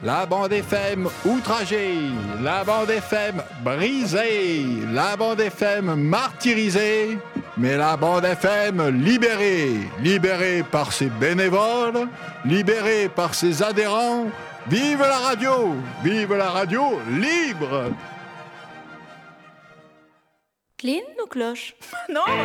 La bande FM outragée, la bande FM brisée, la bande FM martyrisée, mais la bande FM libérée, libérée par ses bénévoles, libérée par ses adhérents. Vive la radio libre. Clean ou cloche? Non.